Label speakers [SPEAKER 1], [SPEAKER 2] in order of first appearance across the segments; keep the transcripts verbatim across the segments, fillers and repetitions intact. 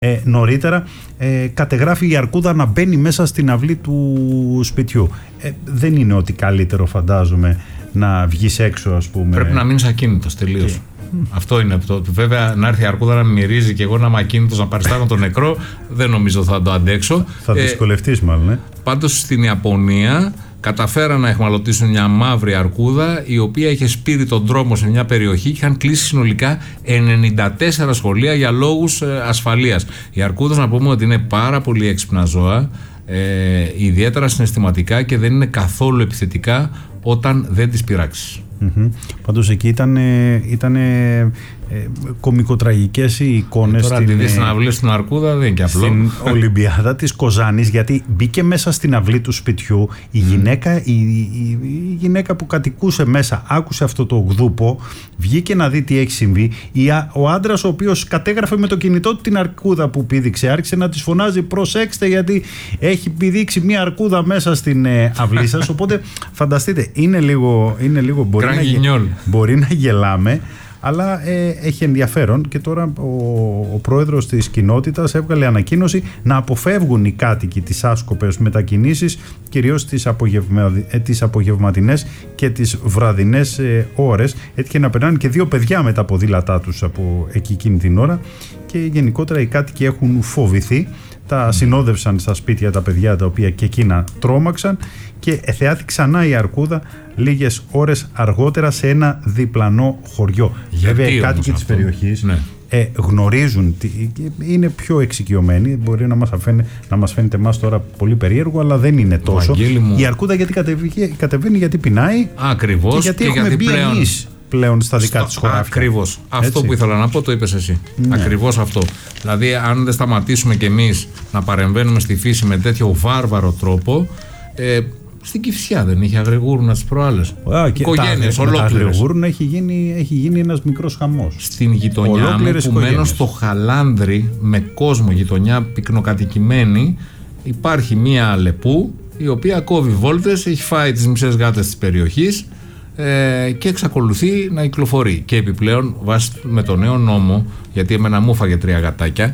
[SPEAKER 1] Ε, νωρίτερα ε, κατεγράφει η αρκούδα να μπαίνει μέσα στην αυλή του σπιτιού. Ε, δεν είναι ότι καλύτερο, φαντάζομαι, να βγεις έξω, ας πούμε.
[SPEAKER 2] Πρέπει να μείνεις ακίνητος τελείως. Mm. Αυτό είναι αυτό. Βέβαια, να έρθει η αρκούδα να μυρίζει και εγώ να είμαι ακίνητος, να παριστάνω τον νεκρό, δεν νομίζω θα το αντέξω.
[SPEAKER 1] Θα ε, δυσκολευτείς μάλλον. Ε.
[SPEAKER 2] Πάντως στην Ιαπωνία καταφέραν να εχμαλωτήσουν μια μαύρη αρκούδα, η οποία είχε σπείρει τον δρόμο σε μια περιοχή και είχαν κλείσει συνολικά ενενήντα τέσσερα σχολεία για λόγους ε, ασφαλείας. Οι αρκούδες, να πούμε ότι είναι πάρα πολύ έξυπνα ζώα, ε, ιδιαίτερα συναισθηματικά και δεν είναι καθόλου επιθετικά όταν δεν τις πειράξεις.
[SPEAKER 1] Mm-hmm. Πάντως εκεί ήταν, ήταν ε, κωμικοτραγικές οι εικόνες.
[SPEAKER 2] Τώρα τη δεις στην αυλή στην αρκούδα δεν είναι και απλό.
[SPEAKER 1] Στην Ολυμπιάδα της Κοζάνης, γιατί μπήκε μέσα στην αυλή του σπιτιού η γυναίκα, η, η, η γυναίκα που κατοικούσε μέσα, άκουσε αυτό το γδούπο, βγήκε να δει τι έχει συμβεί. Η, ο άντρας, ο οποίος κατέγραφε με το κινητό του την αρκούδα που πήδηξε, άρχισε να της φωνάζει προσέξτε γιατί έχει πηδήξει μια αρκούδα μέσα στην ε, αυλή σας. Οπότε φανταστείτε, είναι λίγο, είναι λίγο μπορεί, να, γε, μπορεί να γελάμε, αλλά ε, έχει ενδιαφέρον. Και τώρα ο, ο πρόεδρος της κοινότητας έβγαλε ανακοίνωση να αποφεύγουν οι κάτοικοι τις άσκοπες μετακινήσεις, κυρίως τις, απογευμα, ε, τις απογευματινές και τις βραδινές ε, ώρες. Έτυχε να περνάνε και δύο παιδιά με τα ποδήλατά τους από εκεί εκείνη την ώρα και γενικότερα οι κάτοικοι έχουν φοβηθεί. Τα συνόδευσαν στα σπίτια τα παιδιά, τα οποία και εκείνα τρόμαξαν, και εθεάθη ξανά η αρκούδα λίγες ώρες αργότερα σε ένα διπλανό χωριό. Βέβαια οι κάτοικοι της περιοχής ναι. ε, γνωρίζουν, είναι πιο εξοικειωμένοι. Μπορεί να μας, αφαίνε, να μας φαίνεται εμάς τώρα πολύ περίεργο, αλλά δεν είναι τόσο. Η αρκούδα γιατί κατεβαίνει, κατεβαίνει γιατί πεινάει.
[SPEAKER 2] Ακριβώς.
[SPEAKER 1] Και γιατί
[SPEAKER 2] και
[SPEAKER 1] έχουμε
[SPEAKER 2] γιατί
[SPEAKER 1] μπει
[SPEAKER 2] πλέον...
[SPEAKER 1] εμείς πλέον στα δικά της χωράφια.
[SPEAKER 2] Ακριβώς. Αυτό που ήθελα να πω το είπες εσύ. Ναι. Ακριβώς αυτό. Δηλαδή, αν δεν σταματήσουμε κι εμείς να παρεμβαίνουμε στη φύση με τέτοιο βάρβαρο τρόπο, ε, στην Κηφισιά δεν είχε αγριγούρουνα τις προάλλες. Οικογένειες ολόκληρες.
[SPEAKER 1] Τα αγριγούρουνα έχει γίνει, έχει γίνει ένας μικρός χαμός.
[SPEAKER 2] Στην γειτονιά μου που μένω στο Χαλάνδρι, με κόσμο, γειτονιά πυκνοκατοικημένη, υπάρχει μία αλεπού η οποία κόβει βόλτες, έχει φάει τις μισές γάτες της περιοχής ε, και εξακολουθεί να κυκλοφορεί. Και επιπλέον, βάσει με το νέο νόμο, γιατί εμένα μου έφαγε τρία γατάκια,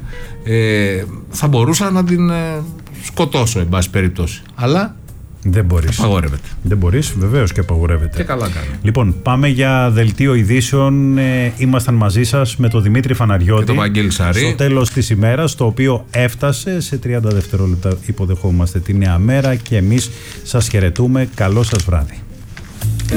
[SPEAKER 2] ε, θα μπορούσα να την ε, σκοτώσω, εν πάση περιπτώσει. Αλλά
[SPEAKER 1] δεν μπορείς.
[SPEAKER 2] Απαγορεύεται.
[SPEAKER 1] Δεν μπορείς, βεβαίως και απαγορεύεται.
[SPEAKER 2] Και καλά κάνει.
[SPEAKER 1] Λοιπόν, πάμε για δελτίο ειδήσεων. Ε, ήμασταν μαζί σας με τον Δημήτρη Φαναριώτη.
[SPEAKER 2] Και τον Βαγγέλη Σαρή.
[SPEAKER 1] Στο τέλος της ημέρας, το οποίο έφτασε σε τριάντα δευτερόλεπτα. Υποδεχόμαστε τη νέα μέρα και εμείς σας χαιρετούμε. Καλό σας βράδυ.